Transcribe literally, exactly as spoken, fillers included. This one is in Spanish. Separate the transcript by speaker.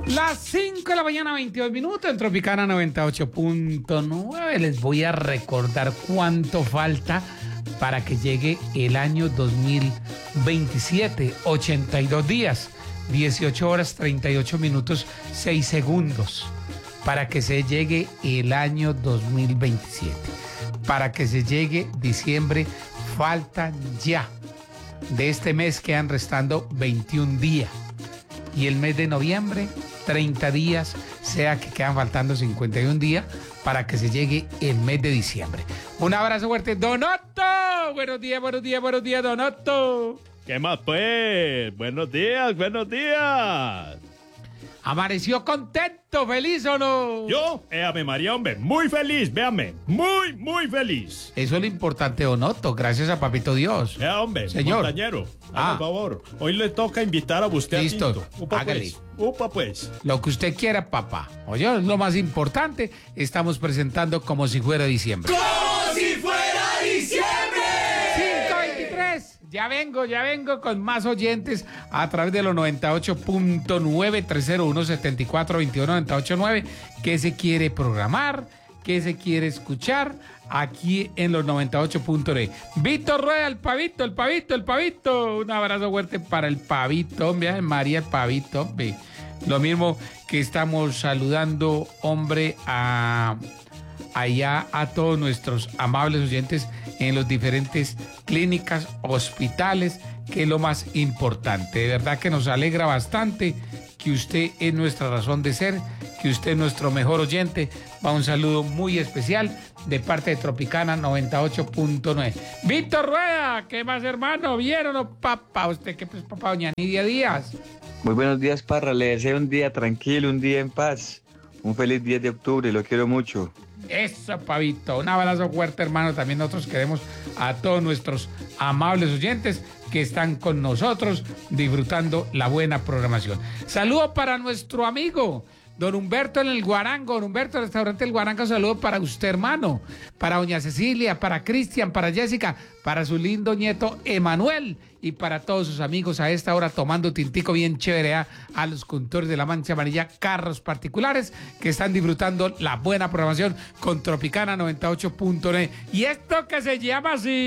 Speaker 1: Las cinco de la mañana, veintidós minutos, en Tropicana noventa y ocho punto nueve. Les voy a recordar cuánto falta para que llegue el año dos mil veintisiete. ochenta y dos días, dieciocho horas, treinta y ocho minutos, seis segundos. Para que se llegue el año dos mil veintisiete. Para que se llegue diciembre, faltan ya. De este mes quedan restando veintiún días. Y el mes de noviembre, treinta días, sea que quedan faltando cincuenta y un días para que se llegue el mes de diciembre. Un abrazo fuerte, Don Otto. Buenos días, buenos días, buenos días, Don Otto.
Speaker 2: ¿Qué más pues? Buenos días, buenos días.
Speaker 1: ¿Amaneció contento, feliz o no?
Speaker 2: Yo, éame María, hombre, muy feliz, véame, muy, muy feliz.
Speaker 1: Eso es lo importante, Don Otto, gracias a Papito Dios.
Speaker 2: Eh, hombre,
Speaker 1: señor.
Speaker 2: Montañero,
Speaker 1: Ah.
Speaker 2: por favor, hoy le toca invitar a usted
Speaker 1: Listo,
Speaker 2: a Tinto. Upa
Speaker 1: hágale.
Speaker 2: pues, upa pues.
Speaker 1: Lo que usted quiera, papá. Oye, es lo más importante, estamos presentando como si fuera diciembre.
Speaker 2: ¡Como si fuera diciembre!
Speaker 1: cinco veintitrés. Ya vengo, ya vengo con más oyentes a través de los noventa y ocho punto nueve, tres cero uno, siete cuatro dos uno, noventa y ocho punto nueve. ¿Qué se quiere programar? ¿Qué se quiere escuchar? Aquí en los noventa y ocho punto nueve. Víctor Rueda, el pavito, el pavito, el pavito. Un abrazo fuerte para el pavito, hombre. María, el pavito, hombre. Lo mismo que estamos saludando, hombre, a... allá a todos nuestros amables oyentes en los diferentes clínicas, hospitales, que es lo más importante. De verdad que nos alegra bastante que usted es nuestra razón de ser, que usted es nuestro mejor oyente. Va un saludo muy especial de parte de Tropicana noventa y ocho punto nueve. Víctor Rueda, ¿qué más, hermano? ¿Vieron o no, papá? ¿Usted qué pues, papá? Doña Nidia Díaz.
Speaker 3: Muy buenos días, Parra. Le deseo un día tranquilo, un día en paz. Un feliz diez de octubre, lo quiero mucho.
Speaker 1: Eso, pavito. Un abrazo fuerte, hermano. También nosotros queremos a todos nuestros amables oyentes que están con nosotros disfrutando la buena programación. Saludo para nuestro amigo don Humberto en el Guarango. Don Humberto, el restaurante El Guarango, saludo para usted, hermano. Para doña Cecilia, para Cristian, para Jessica, para su lindo nieto Emanuel y para todos sus amigos a esta hora tomando tintico bien chévere a, a los conductores de la Mancha Amarilla, carros particulares que están disfrutando la buena programación con Tropicana noventa y ocho punto nueve. Y esto que se llama así.